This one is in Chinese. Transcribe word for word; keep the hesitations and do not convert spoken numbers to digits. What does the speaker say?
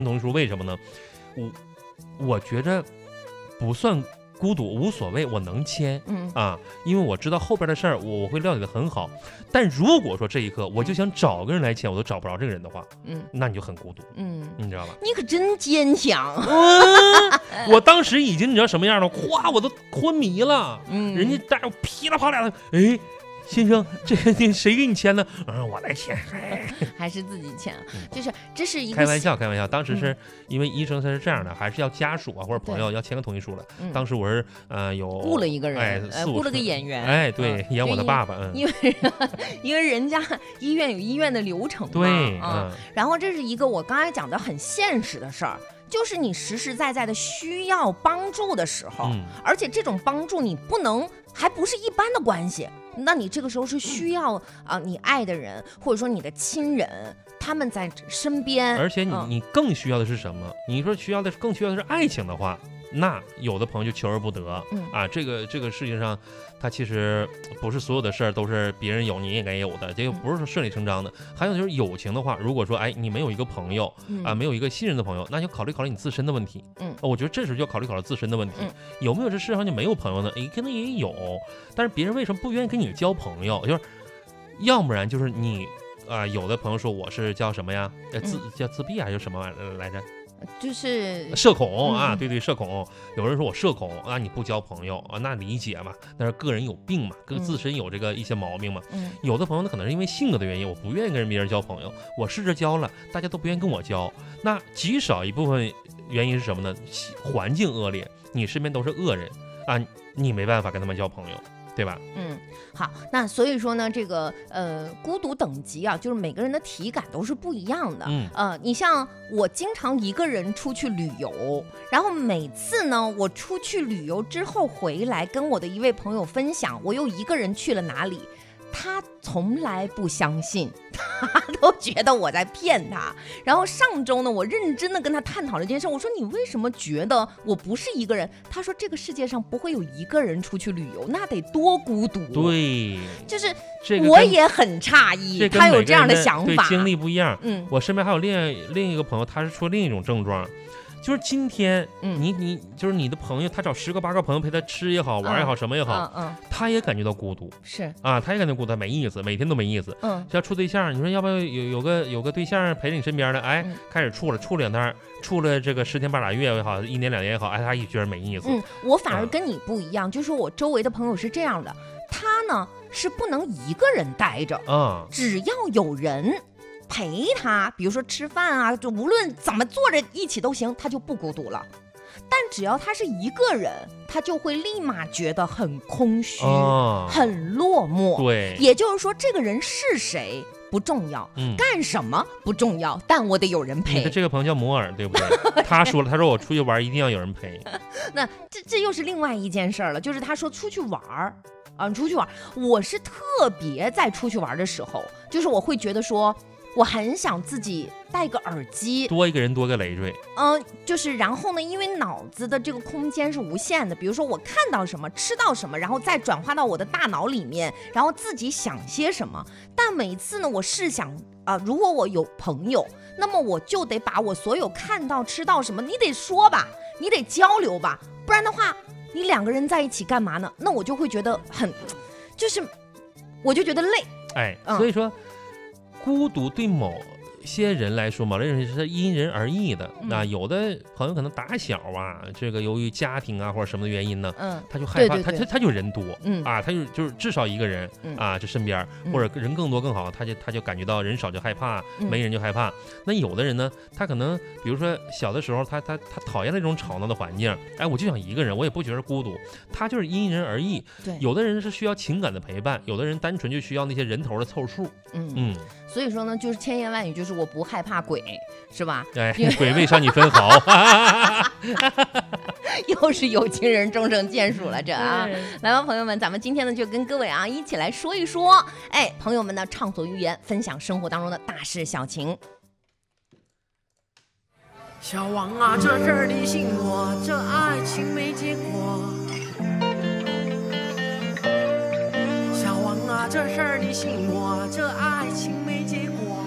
同意说为什么呢？我我觉着不算孤独，无所谓，我能签，嗯啊，因为我知道后边的事儿，我我会料理的很好。但如果说这一刻我就想找个人来签，我都找不着这个人的话，嗯，那你就很孤独，嗯，你知道吧？ 你可真坚强。 嗯，我当时已经你知道什么样了？哗，我都昏迷了，嗯，人家带我噼里啪啦的，哎。先生，这谁给你签呢？嗯，我来签， 还是自己签？就是这是一个开玩笑，开玩笑。当时是因为医生他是这样的，还是要家属啊或者朋友要签个同意书了。当时我是呃有雇了一个人， 哎， 雇了个演员， 哎，对，演我的爸爸，嗯， 因为因为人家医院有医院的流程嘛， 对， 嗯，然后这是一个我刚才讲的很现实的事儿。就是你实实在在的需要帮助的时候，嗯、而且这种帮助你不能还不是一般的关系，那你这个时候是需要啊、呃、你爱的人或者说你的亲人他们在身边， 而且你、嗯、你更需要的是什么？你说需要的更需要的是爱情的话，那有的朋友就求而不得，嗯啊，这个这个事情上，他其实不是所有的事儿都是别人有你也该有的，这个不是说顺理成章的。还有就是友情的话，如果说哎你没有一个朋友、嗯、啊，没有一个信任的朋友，那就考虑考虑你自身的问题。嗯，我觉得这时候就要考虑考虑自身的问题，嗯、有没有这世上就没有朋友呢？哎，可能也有，但是别人为什么不愿意跟你交朋友？就是要不然就是你啊、呃，有的朋友说我是叫什么呀？呃，自、嗯、叫自闭还是什么玩意儿来着？ 就是社恐啊，对对，社恐。有人说我社恐啊，你不交朋友啊，那理解嘛，那是个人有病嘛，跟自身有这个一些毛病嘛。嗯，有的朋友呢，可能是因为性格的原因，我不愿意跟别人交朋友，我试着交了，大家都不愿意跟我交。那极少一部分原因是什么呢？环境恶劣，你身边都是恶人啊，你没办法跟他们交朋友。对吧？ 嗯，好，那所以说呢，这个呃孤独等级啊，就是每个人的体感都是不一样的。嗯，呃，你像我经常一个人出去旅游，然后每次呢，我出去旅游之后回来，跟我的一位朋友分享，我又一个人去了哪里。他从来不相信，他都觉得我在骗他。然后上周呢，我认真的跟他探讨了这件事，我说你为什么觉得我不是一个人？他说这个世界上不会有一个人出去旅游，那得多孤独。 对， 就是我也很诧异， 这他有这样的想法， 对，经历不一样。嗯，我身边还有另另一个朋友，他是出另一种症状。就是今天，嗯，你你就是你的朋友，他找十个八个朋友陪他吃也好，玩也好，嗯、什么也好，嗯，嗯他也感觉到孤独， 是啊，他也感觉孤独，没意思，每天都没意思，嗯，要处对象，你说要不要有有个有个对象陪着你身边的，哎，嗯、开始处了，处两天，处了这个十天半拉月也好，一年两年也好，哎，他也觉得没意思。 嗯，我反而跟你不一样，嗯、就是我周围的朋友是这样的，他呢是不能一个人待着，啊、嗯，只要有人陪他，比如说吃饭啊，就无论怎么坐着一起都行，他就不孤独了。但只要他是一个人，他就会立马觉得很空虚、哦、很落寞。 对， 也就是说，这个人是谁不重要，嗯、干什么不重要，但我得有人陪。 你的这个朋友叫摩尔，对不对？他说了，他说我出去玩一定要有人陪。 那这这又是另外一件事了，就是他说出去玩啊，出去玩，我是特别在出去玩的时候，就是我会觉得说。我很想自己戴个耳机， 多一个人多个累赘。 嗯、呃，就是然后呢，因为脑子的这个空间是无限的，比如说我看到什么，吃到什么，然后再转化到我的大脑里面，然后自己想些什么。但每次呢，我试想啊、呃，如果我有朋友，那么我就得把我所有看到、吃到什么，你得说吧，你得交流吧，不然的话，你两个人在一起干嘛呢？那我就会觉得很，就是我就觉得累。 哎，嗯、所以说。孤独对某些人来说，某类人是因人而异的。那、嗯啊、有的朋友可能打小啊，这个由于家庭啊或者什么的原因呢，嗯，他就害怕，对对对他他他就人多，嗯啊，他就就是至少一个人、嗯、啊，就身边、嗯、或者人更多更好，他就他就感觉到人少就害怕，嗯、没人就害怕。那有的人呢，他可能比如说小的时候，他他他讨厌那种吵闹的环境，哎，我就想一个人，我也不觉得孤独，他就是因人而异。 对， 有的人是需要情感的陪伴，有的人单纯就需要那些人头的凑数。嗯嗯。 所以说呢，就是千言万语，就是我不害怕鬼，是吧？ 哎，鬼未伤你分毫。 又是有情人终成眷属了，这啊！来吧，朋友们，咱们今天呢就跟各位啊一起来说一说，哎，朋友们呢畅所欲言，分享生活当中的大事小情。 小王啊，这事儿你信我，这爱情没结果。小王啊，这事儿你信我，这爱情没结果。